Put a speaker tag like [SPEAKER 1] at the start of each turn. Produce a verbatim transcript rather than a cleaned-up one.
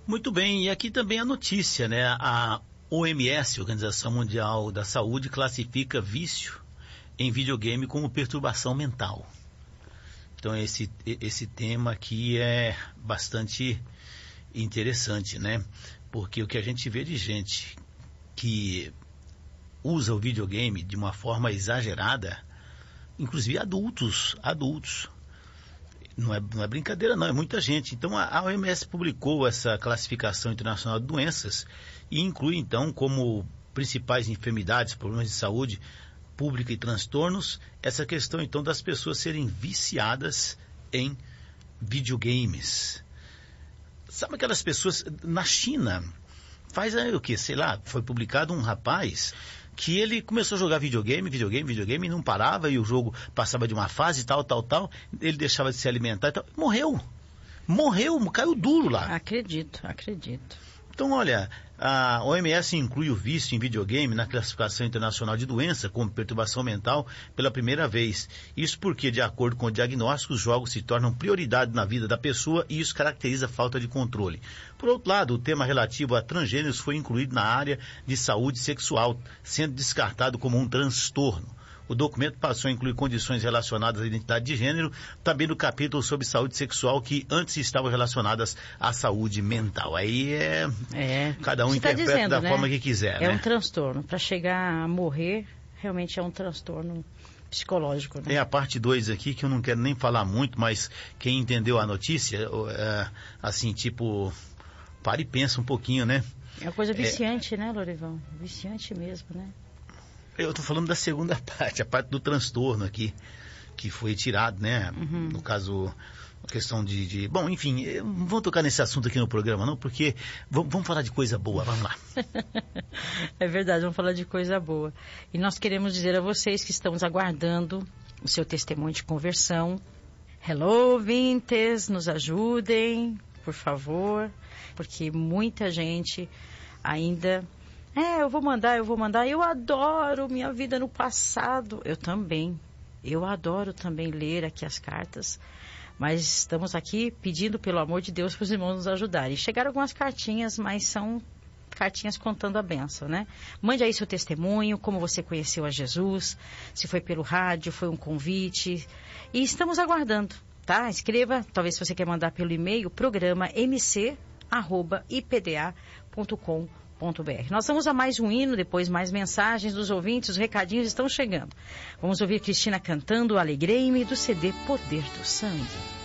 [SPEAKER 1] Muito bem, e aqui também a notícia, né? A O M S, Organização Mundial da Saúde, classifica vício em videogame como perturbação mental. Então esse, esse tema aqui é bastante interessante, né? Porque o que a gente vê de gente que usa o videogame de uma forma exagerada, inclusive adultos, adultos, não é, não é brincadeira não, é muita gente. Então a, a O M S publicou essa classificação internacional de doenças e inclui então como principais enfermidades, problemas de saúde pública e transtornos, essa questão então das pessoas serem viciadas em videogames. Sabe aquelas pessoas, na China, faz aí o que, sei lá, foi publicado um rapaz que ele começou a jogar videogame, videogame, videogame, e não parava, e o jogo passava de uma fase, tal, tal, tal, ele deixava de se alimentar e tal, morreu, morreu, caiu duro lá.
[SPEAKER 2] Acredito, acredito.
[SPEAKER 1] Então, olha, a O M S inclui o vício em videogame na classificação internacional de doença como perturbação mental pela primeira vez. Isso porque, de acordo com o diagnóstico, os jogos se tornam prioridade na vida da pessoa e isso caracteriza a falta de controle. Por outro lado, o tema relativo a transgêneros foi incluído na área de saúde sexual, sendo descartado como um transtorno. O documento passou a incluir condições relacionadas à identidade de gênero, também no capítulo sobre saúde sexual, que antes estavam relacionadas à saúde mental. Aí é... é cada um interpreta tá dizendo, da né? forma que quiser.
[SPEAKER 2] É
[SPEAKER 1] né?
[SPEAKER 2] um transtorno. Para chegar a morrer, realmente é um transtorno psicológico. Né?
[SPEAKER 1] Tem a parte dois aqui, que eu não quero nem falar muito, mas quem entendeu a notícia, é, assim, tipo, para e pensa um pouquinho, né?
[SPEAKER 2] É uma coisa viciante, é... né, Lorivão? Viciante mesmo, né?
[SPEAKER 1] Eu estou falando da segunda parte, a parte do transtorno aqui, que foi tirado, né?
[SPEAKER 2] Uhum.
[SPEAKER 1] No caso, a questão de, de... Bom, enfim, não vou tocar nesse assunto aqui no programa, não, porque vamos, vamos falar de coisa boa, vamos lá.
[SPEAKER 2] É verdade, vamos falar de coisa boa. E nós queremos dizer a vocês que estamos aguardando o seu testemunho de conversão. Hello, ouvintes, nos ajudem, por favor, porque muita gente ainda... É, eu vou mandar, eu vou mandar. Eu adoro minha vida no passado. Eu também. Eu adoro também ler aqui as cartas. Mas estamos aqui pedindo, pelo amor de Deus, para os irmãos nos ajudarem. Chegaram algumas cartinhas, mas são cartinhas contando a bênção, né? Mande aí seu testemunho, como você conheceu a Jesus, se foi pelo rádio, foi um convite. E estamos aguardando, tá? Escreva, talvez se você quer mandar pelo e-mail, programa m c arroba i p d a ponto com ponto b r. Nós vamos a mais um hino, depois mais mensagens dos ouvintes, os recadinhos estão chegando. Vamos ouvir Cristina cantando Alegrei-me do C D Poder do Sangue.